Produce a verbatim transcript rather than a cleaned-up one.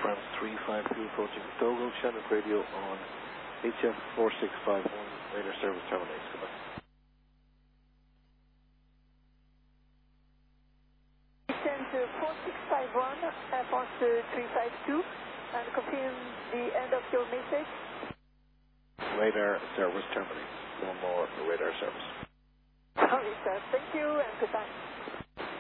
France three five two approaching Dogo, Chinook radio on H F four six five one, radar service terminates. Goodbye. Send to four six five one, Air France three five two, and confirm the end of your message. Radar service terminates. No more radar service. Sorry, sir. Thank you and goodbye.